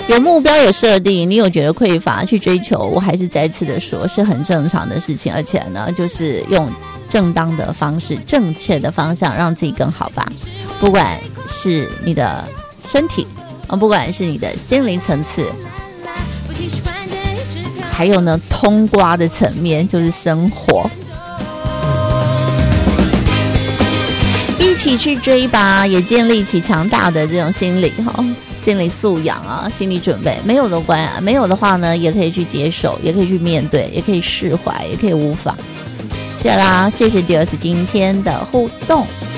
有目标有设定，你有觉得匮乏去追求，我还是再次的说是很正常的事情，而且呢就是用正当的方式正确的方向让自己更好吧，不管是你的身体不管是你的心灵层次，还有呢通瓜的层面就是生活，一起去追吧，也建立起强大的这种心理素养啊，心理准备。没有的没有的话呢，也可以去接受，也可以去面对，也可以释怀，也可以无妨。谢啦，谢谢 Dios 今天的互动。